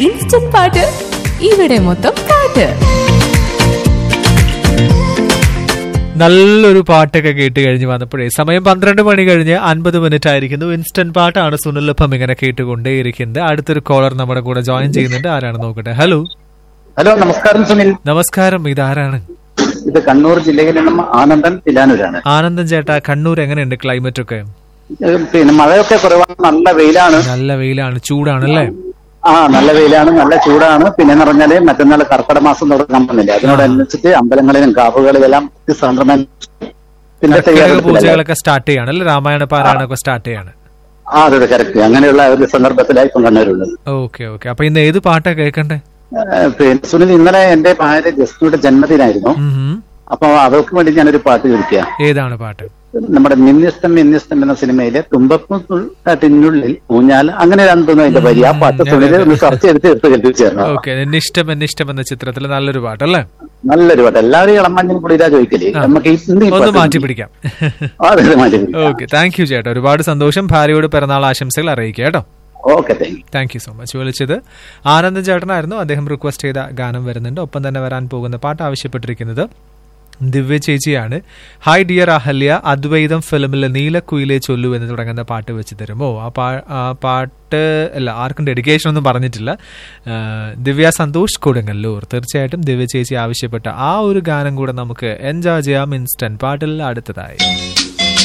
Instant പാട്ട് ഇവിടെ മൊത്തം പാട്ട്. നല്ലൊരു പാട്ടൊക്കെ കേട്ട് കഴിഞ്ഞ് വന്നപ്പോഴേ സമയം 12 മണി കഴിഞ്ഞ് 50 മിനിറ്റ് ആയിരിക്കുന്നു. ഇൻസ്റ്റന്റ് പാട്ടാണ് സുനിലൊപ്പം ഇങ്ങനെ കേട്ടുകൊണ്ടേയിരിക്കുന്നത്. അടുത്തൊരു കോളർ നമ്മുടെ കൂടെ ജോയിൻ ചെയ്യുന്നുണ്ട്. ആരാണ് നോക്കട്ടെ. ഹലോ. ഹലോ, നമസ്കാരം സുനിൽ. നമസ്കാരം. ഇതാരാണ്? ഇത് കണ്ണൂർ ജില്ലയിലെ ആനന്ദൻ തിലാനൂരാണ്. ആനന്ദൻ ചേട്ടാ, കണ്ണൂർ എങ്ങനെയുണ്ട് ക്ലൈമറ്റ് ഒക്കെ? പിന്നെ മഴയൊക്കെ കുറവാണ്, നല്ല വെയിലാണ്. നല്ല വെയിലാണ്, ചൂടാണല്ലേ? നല്ല വെയിലാണ്, നല്ല ചൂടാണ്. പിന്നെ പറഞ്ഞാല് മറ്റന്നാൾ കർക്കിടക മാസം തുടങ്ങാൻ പോകുന്നില്ല, അതിനോടനുസരിച്ച് അമ്പലങ്ങളിലും കാവുകളിലെല്ലാം പൂജകളൊക്കെ സ്റ്റാർട്ട് ചെയ്യാണ് അല്ലെ? രാമായണ പാരായണമൊക്കെ സ്റ്റാർട്ട് ചെയ്യാണ്. അതെ, കറക്റ്റ്. അങ്ങനെയുള്ള ഒരു സന്ദർഭത്തിലായി ഇപ്പം കണ്ണൂരുള്ളത്. Okay okay. അപ്പൊ ഇന്ന് ഏത് പാട്ടാ കേൾക്കണ്ടേ? പിന്നെ സുനിൽ, ഇന്നലെ എന്റെ ഭാര്യ ജസ്റ്റിയുടെ ജന്മദിനായിരുന്നു. അപ്പൊ അവർക്ക് വേണ്ടി ഞാനൊരു പാട്ട് ചോദിക്കുക. ഏതാണ് പാട്ട്? നമ്മുടെ മിന്നിഷ്ടം എന്ന സിനിമയിലെ തുമ്പത്തിനുള്ളിൽ ഊഞ്ഞാൽ, അങ്ങനെ തോന്നുന്നു അതിന്റെ വരി. ആ പാട്ട് സുനിൽ ഒന്ന് സെർച്ച് ചെയ്തിട്ട് കേൾപ്പിച്ചായിരുന്നു. ഓക്കെ. എന്നിഷ്ടം എന്ന ചിത്രത്തിലെ നല്ലൊരു പാട്ടല്ലേ? നല്ലൊരു പാട്ട്. എല്ലാവരും ഇളമഞ്ഞിൽ കുളിരാ ചോദിക്കല്, നമുക്ക് ഒന്ന് മാറ്റി പിടിക്കാം. ഓക്കെ, താങ്ക് യു ചേട്ടാ, ഒരുപാട് സന്തോഷം. ഭാര്യയോട് പിറന്നാൾ ആശംസകൾ അറിയിക്കുക കേട്ടോ. Okay, thank you so much. വിളിച്ചത് ആനന്ദൻ ചേട്ടനായിരുന്നു. അദ്ദേഹം റിക്വസ്റ്റ് ചെയ്ത ഗാനം വരുന്നുണ്ട്. ഒപ്പം തന്നെ വരാൻ പോകുന്ന പാട്ട് ആവശ്യപ്പെട്ടിരിക്കുന്നത് ദിവ്യ ചേച്ചിയാണ്. ഹായ് ഡിയർ അഹല്യ, അദ്വൈതം ഫിലിമിലെ നീലക്കുയിലെ ചൊല്ലു എന്ന് തുടങ്ങുന്ന പാട്ട് വെച്ച് തരുമോ? ആ പാട്ട് അല്ല, ആർക്കും ഡെഡിക്കേഷൻ ഒന്നും പറഞ്ഞിട്ടില്ല. ദിവ്യ സന്തോഷ് കൊടുങ്ങല്ലൂർ. തീർച്ചയായിട്ടും ദിവ്യ ചേച്ചി ആവശ്യപ്പെട്ട ആ ഒരു ഗാനം കൂടെ നമുക്ക് എൻജോയ് ചെയ്യാം ഇൻസ്റ്റന്റ് പാട്ടിൽ അടുത്തതായി.